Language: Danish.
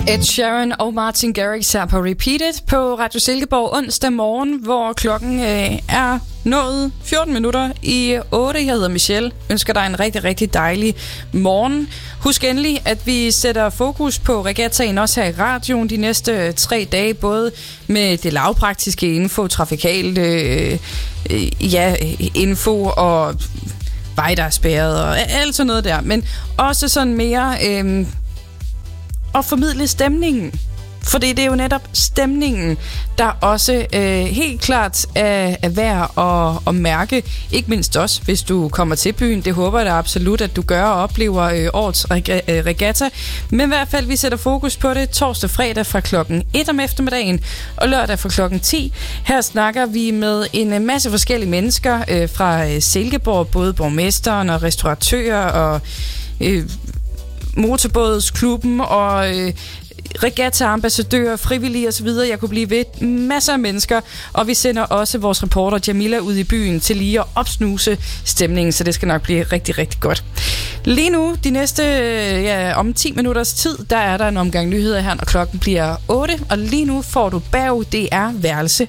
Ed Sheeran og Martin Garrix her på Repeated på Radio Silkeborg onsdag morgen, hvor klokken er nået 14 minutter i 8. Jeg hedder Michelle. Ønsker dig en rigtig, rigtig dejlig morgen. Husk endelig, at vi sætter fokus på regattaen også her i radioen de næste 3 dage, både med det lavpraktiske info, trafikalt info og vej, der er spærret og alt sådan noget der. Men også sådan mere at formidle stemningen. Fordi det er jo netop stemningen, der også helt klart er værd at mærke. Ikke mindst også, hvis du kommer til byen. Det håber jeg da absolut, at du gør og oplever årets regatta. Men i hvert fald, vi sætter fokus på det torsdag fredag fra klokken 1 om eftermiddagen og lørdag fra klokken 10. Her snakker vi med en masse forskellige mennesker fra Silkeborg, både borgmesteren og restauratører og motorbådsklubben og regatta-ambassadører, frivillige osv. Jeg kunne blive ved. Masser af mennesker. Og vi sender også vores reporter Jamila ud i byen til lige at opsnuse stemningen, så det skal nok blive rigtig, rigtig godt. Lige nu, de næste om 10 minutters tid, der er der en omgang nyheder her, når klokken bliver 8. Og lige nu får du bag DR værelse